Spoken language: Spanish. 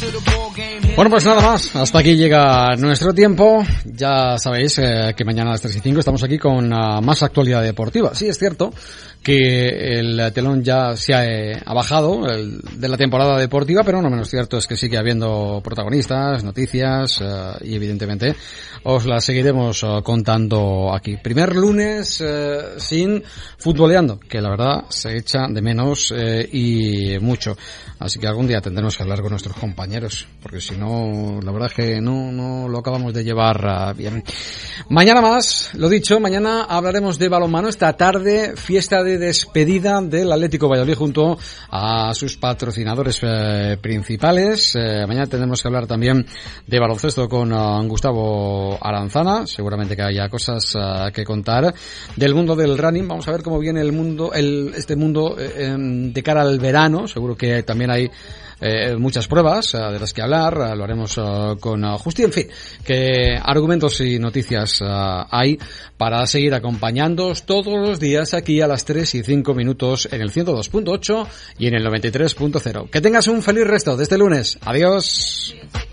Bueno, pues nada más, hasta aquí llega nuestro tiempo. Ya sabéis que mañana a las 3:05 estamos aquí con más actualidad deportiva. Sí, es cierto que el telón ya se ha bajado de la temporada deportiva, pero no menos cierto es que sigue habiendo protagonistas, noticias y evidentemente os las seguiremos contando aquí. Primer lunes sin futboleando, que la verdad se echa de menos y mucho. Así que algún día tendremos que hablar con nuestros compañeros, porque si no, la verdad es que no lo acabamos de llevar bien. Mañana más, lo dicho, mañana hablaremos de balonmano. Esta tarde, fiesta de despedida del Atlético Valladolid junto a sus patrocinadores principales. Mañana tendremos que hablar también de baloncesto con Gustavo Aranzana. Seguramente que haya cosas que contar del mundo del running. Vamos a ver cómo viene este mundo de cara al verano. Seguro que también hay muchas pruebas de las que hablar, lo haremos con Justi, en fin, que argumentos y noticias hay para seguir acompañándoos todos los días aquí a las 3:05 en el 102.8 y en el 93.0. Que tengas un feliz resto de este lunes. Adiós.